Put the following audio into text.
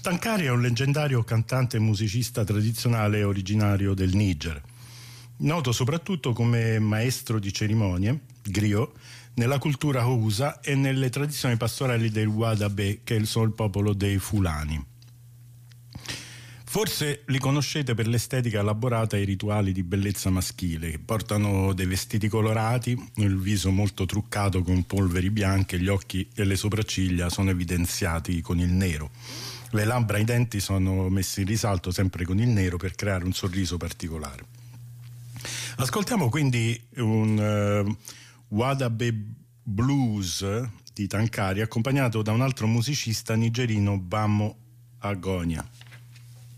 Tankari è un leggendario cantante e musicista tradizionale originario del Niger, noto soprattutto come maestro di cerimonie, griot, nella cultura Hausa e nelle tradizioni pastorali del Wadabe, che sono il popolo dei Fulani. Forse li conoscete per l'estetica elaborata e i rituali di bellezza maschile, che portano dei vestiti colorati, il viso molto truccato con polveri bianche, gli occhi e le sopracciglia sono evidenziati con il nero. Le labbra e i denti sono messi in risalto sempre con il nero per creare un sorriso particolare. Ascoltiamo quindi un Wadabe Blues di Tankari, accompagnato da un altro musicista nigerino, Bamo Agonia.